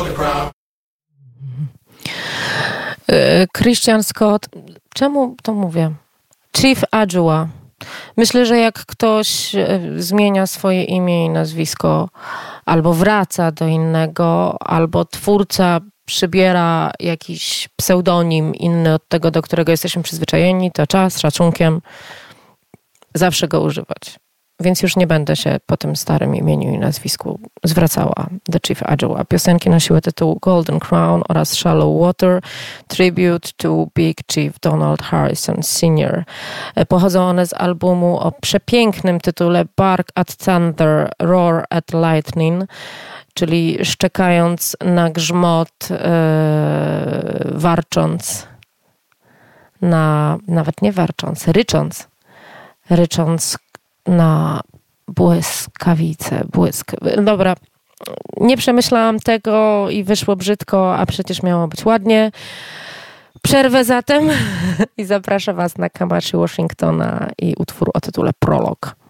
Christian Scott, czemu to mówię? Chief Adjua. Myślę, że jak ktoś zmienia swoje imię i nazwisko, albo wraca do innego, albo twórca przybiera jakiś pseudonim inny od tego, do którego jesteśmy przyzwyczajeni, to czas, szacunkiem zawsze go używać. Więc już nie będę się po tym starym imieniu i nazwisku zwracała do Chief Adjua. Piosenki nosiły tytuł Golden Crown oraz Shallow Water, Tribute to Big Chief Donald Harrison Sr. Pochodzą one z albumu o przepięknym tytule Bark at Thunder, Roar at Lightning, czyli szczekając na grzmot, warcząc, nawet nie warcząc, rycząc na błyskawice, Dobra, nie przemyślałam tego i wyszło brzydko, a przecież miało być ładnie. Przerwę zatem i zapraszam was na Kamashi Washingtona i utwór o tytule Prolog.